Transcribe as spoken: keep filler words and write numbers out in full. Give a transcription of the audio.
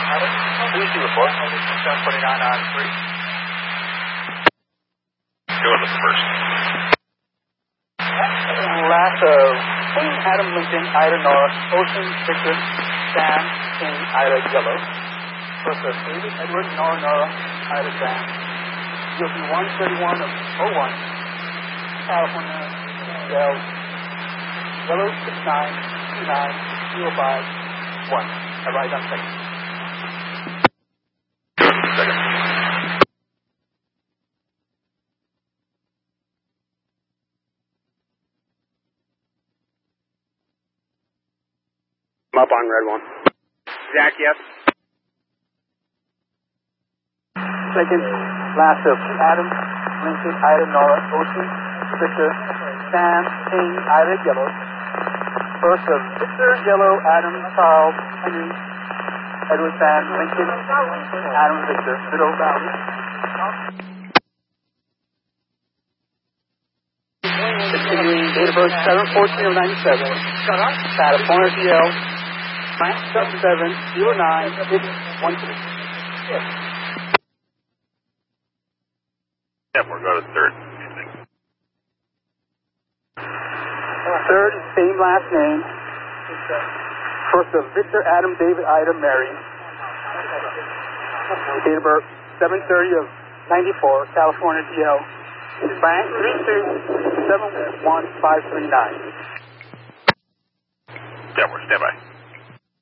Who's the report? seven forty-nine on three. Go with the first. Last of King, Adam Lincoln, Ida Norris, Ocean, Victor, Sam, King, Ida Yellow. First of David, Edward, Nora, Nora, Ida Sam. G O P one thirty-one of oh one. California, Yellow. Yellow, six nine, two nine, zero five, one. Advise on second. Second. I'm up on red one. Zach, yes. Second, last of Adam, Lincoln, Ida, Nora, Ocean, Victor, Sam, King, Ida, Yellow. First of Victor, Yellow, Adam, Charles, Henry, Edward, Sam, Lincoln, Adam, Victor, Middle Valley. Continuing, date of birth seven fourteen of ninety-seven. California, D L, nine seven seven zero nine six one three. Yeah, we're going to third. Third, same last name. First of Victor, Adam, David, Ida, Mary. Date of birth seven thirty of ninety-four, California, D L. Bank three two seven one five three nine. Yeah, we're standby.